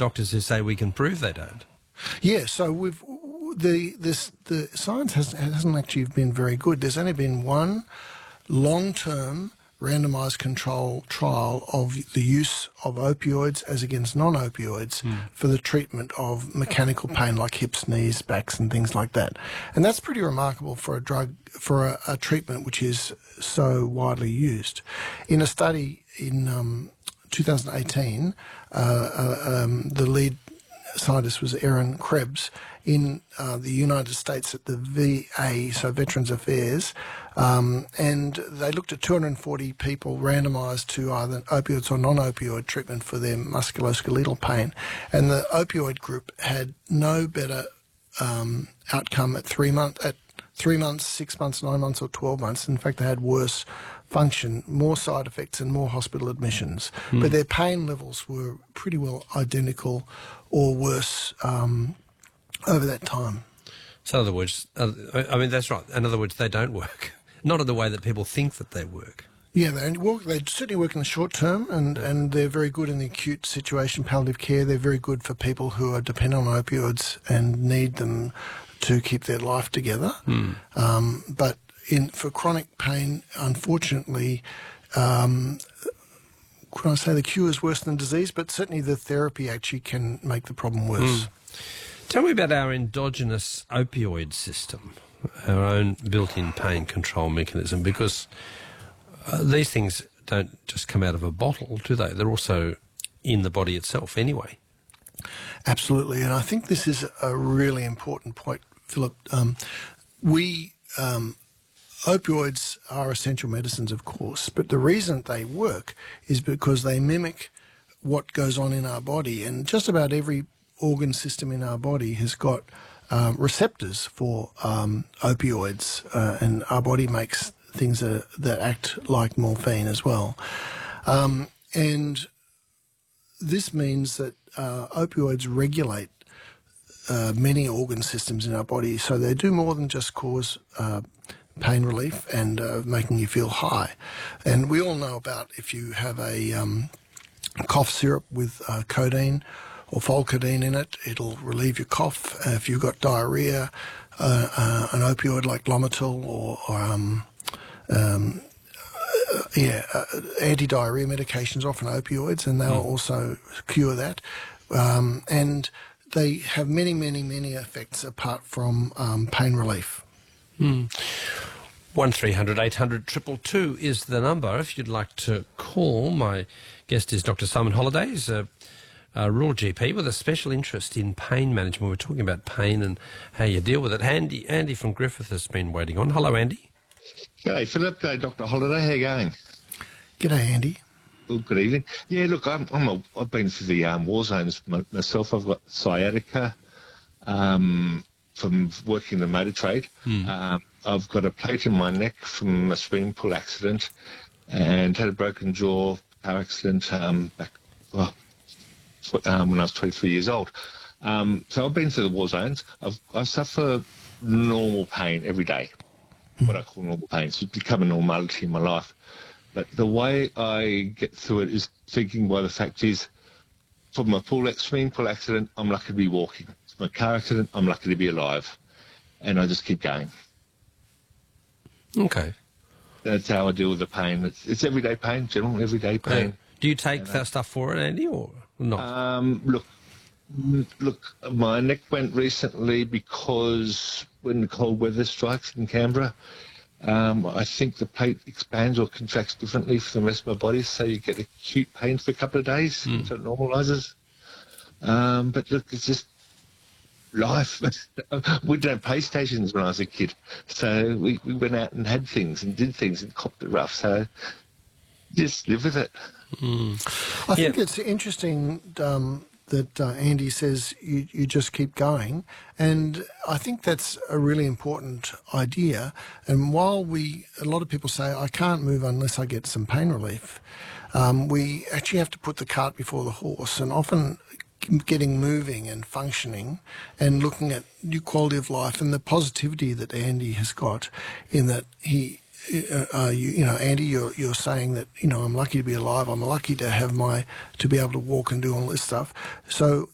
doctors who say we can prove they don't. Yeah, so the science hasn't actually been very good. There's only been one long-term randomised control trial of the use of opioids as against non-opioids for the treatment of mechanical pain like hips, knees, backs and things like that. And that's pretty remarkable for a treatment which is so widely used. In a study in 2018, the lead scientist was Aaron Krebs in the United States at the VA, so Veterans Affairs, and they looked at 240 people randomised to either opioids or non-opioid treatment for their musculoskeletal pain, and the opioid group had no better outcome at 3 months, 6 months, 9 months or 12 months. In fact, they had worse function, more side effects and more hospital admissions. But their pain levels were pretty well identical or worse over that time. So in other words, I mean, that's right. In other words, they don't work. Not in the way that people think that they work. Yeah, they certainly work in the short term, and they're very good in the acute situation, palliative care. They're very good for people who are dependent on opioids and need them to keep their life together. But for chronic pain, unfortunately, could I say the cure is worse than disease, but certainly the therapy actually can make the problem worse. Tell me about our endogenous opioid system, our own built-in pain control mechanism, because these things don't just come out of a bottle, do they? They're also in the body itself anyway. Absolutely, and I think this is a really important point, Philip. Opioids are essential medicines, of course, but the reason they work is because they mimic what goes on in our body, and just about every organ system in our body has got receptors for opioids, and our body makes things that act like morphine as well. And this means that opioids regulate many organ systems in our body, so they do more than just cause pain relief and making you feel high. And we all know about if you have a cough syrup with codeine or Volcodeine in it, it'll relieve your cough. If you've got diarrhea, an opioid like Lomotil or anti-diarrhea medications, often opioids, and they'll also cure that. And they have many, many, many effects apart from pain relief. 1300 800 222 is the number if you'd like to call. My guest is Dr. Simon Hollidays, a rural GP with a special interest in pain management. We're talking about pain and how you deal with it. Andy from Griffith has been waiting on. Hello, Andy. G'day, Philip. G'day, Dr. Holliday. How you going? G'day, Andy. Well, good evening. Yeah, look, I've been through the war zones myself. I've got sciatica from working in the motor trade. I've got a plate in my neck from a swimming pool accident and had a broken jaw, car accident back when I was 23 years old. So I've been through the war zones. I suffer normal pain every day, what I call normal pain. So it's become a normality in my life. But the way I get through it is thinking, well, the fact is, from my swimming pool accident, I'm lucky to be walking. From my car accident, I'm lucky to be alive. And I just keep going. Okay. That's how I deal with the pain. It's everyday pain, general everyday pain. Do you take that stuff for it, Andy, or not? Look, my neck went recently because when the cold weather strikes in Canberra, I think the plate expands or contracts differently from the rest of my body, so you get acute pain for a couple of days until it normalises. But look, it's just life. We didn't have pay stations when I was a kid, so we went out and had things and did things and copped it rough, so just live with it. I think it's interesting that Andy says you just keep going, and I think that's a really important idea. And while a lot of people say, I can't move unless I get some pain relief, we actually have to put the cart before the horse, and often getting moving and functioning and looking at your quality of life and the positivity that Andy has got in that he, Andy, you're saying that, I'm lucky to be alive. I'm lucky to have to be able to walk and do all this stuff. So